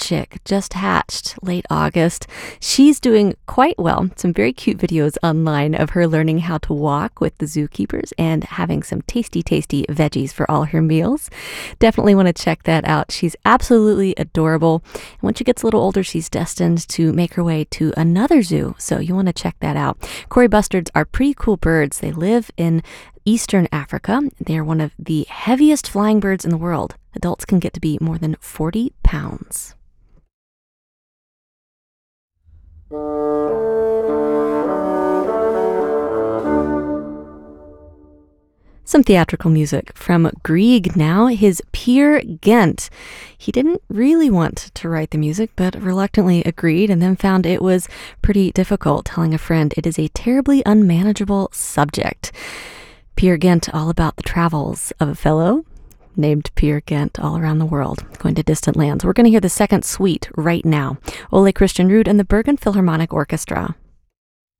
chick just hatched late August. She's doing quite well. Some very cute videos online of her learning how to walk with the zookeepers and having some tasty, tasty veggies for all her meals. Definitely want to check that out. She's absolutely adorable. And when she gets a little older, she's destined to make her way to another zoo. So you want to check that out. Kori bustards are pretty cool birds. They live in Eastern Africa. They are one of the heaviest flying birds in the world. Adults can get to be more than 40 pounds. Some theatrical music from Grieg now, his Peer Gynt. He didn't really want to write the music, but reluctantly agreed and then found it was pretty difficult, telling a friend it is a terribly unmanageable subject. Peer Gynt, all about the travels of a fellow named Peer Gynt all around the world, going to distant lands. We're going to hear the second suite right now. Ole Christian Ruud and the Bergen Philharmonic Orchestra.